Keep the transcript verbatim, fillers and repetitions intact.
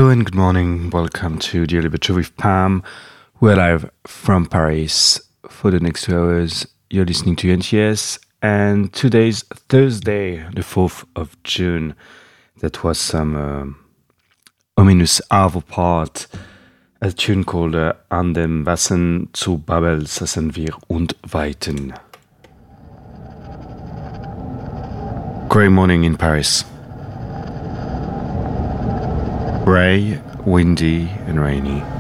Hello and good morning. Welcome to Daily Butcher with Pam. We're live from Paris for the next two hours. You're listening to N T S, and today's Thursday, the fourth of June. That was some uh, ominous Arvo part, a tune called uh, An dem Wasser zu Babel saßen wir und weiten. Grey morning in Paris. Grey, windy and rainy.